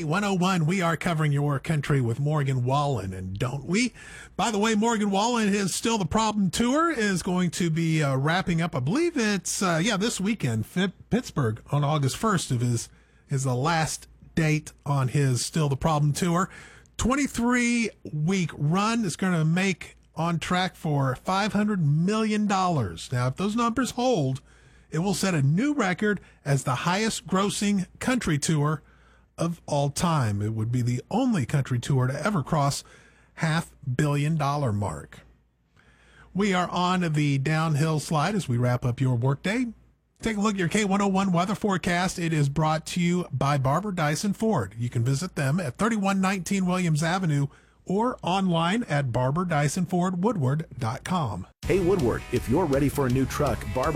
101, we are covering your country with Morgan Wallen, and don't we? By the way, Morgan Wallen, his Still the Problem tour is going to be wrapping up. I believe it's, this weekend, Pittsburgh on August 1st is the last date on his Still the Problem tour. 23-week run is going to make on track for $500 million. Now, if those numbers hold, it will set a new record as the highest grossing country tour of all time. It would be the only country tour to ever cross $500 million mark. We are on the downhill slide as we wrap up your workday. Take a look at your K101 weather forecast. It is brought to you by Barber Dyson Ford. You can visit them at 3119 Williams Avenue or online at barberdysonfordwoodward.com. Hey Woodward, if you're ready for a new truck, Barber